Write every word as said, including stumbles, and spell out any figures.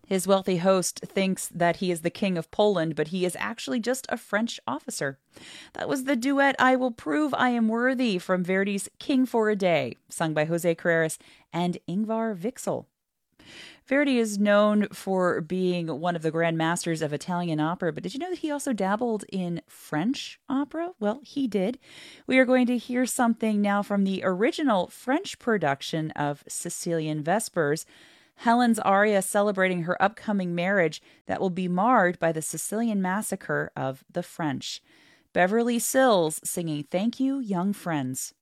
His wealthy host thinks that he is the king of Poland, but he is actually just a French officer. That was the duet I Will Prove I Am Worthy from Verdi's King for a Day, sung by Jose Carreras and Ingvar Wixel. Verdi is known for being one of the grand masters of Italian opera, but did you know that he also dabbled in French opera? Well, he did. We are going to hear something now from the original French production of Sicilian Vespers, Helen's aria celebrating her upcoming marriage that will be marred by the Sicilian massacre of the French. Beverly Sills singing Thank You, Young Friends.